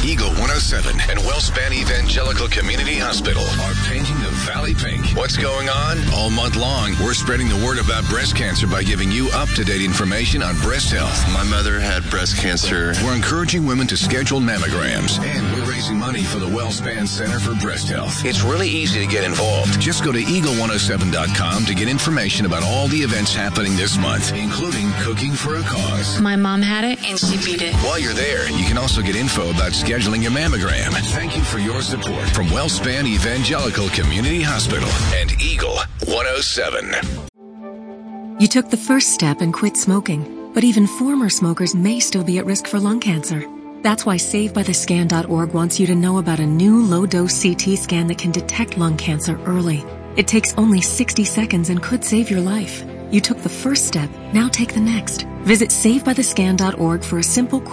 Eagle 107 and WellSpan Evangelical Community Hospital are painting the Valley pink. What's going on? All month long, we're spreading the word about breast cancer by giving you up-to-date information on breast health. My mother had breast cancer. We're encouraging women to schedule mammograms, and we're raising money for the WellSpan Center for Breast Health. It's really easy to get involved. Just go to eagle107.com to get information about all the events happening this month, including Cooking for a Cause. My mom had it, and she beat it. While you're there, you can also get info about scheduling your mammogram. Thank you for your support from WellSpan Evangelical Community Hospital and Eagle 107. You took the first step and quit smoking, but even former smokers may still be at risk for lung cancer. That's why SaveByTheScan.org wants you to know about a new low-dose CT scan that can detect lung cancer early. It takes only 60 seconds and could save your life. You took the first step, now take the next. Visit SaveByTheScan.org for a simple